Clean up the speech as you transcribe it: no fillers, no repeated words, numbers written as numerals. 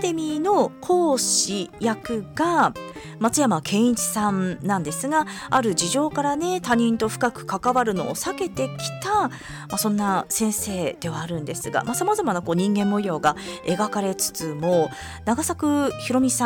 デミーの講師役が松山ケンイチさんなんですが、ある事情からね他人と深く関わるのを避けてきた、そんな先生ではあるんですが、様々な人間模様が描かれつつも、長作ひろみさ